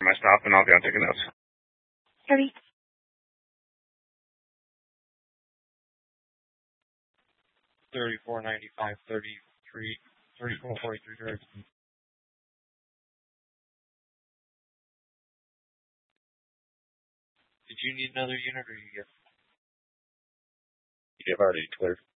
my stop, and I'll be on taking notes. Ready? 3495, 3443 direction. Did you need another unit or you get? You've already cleared.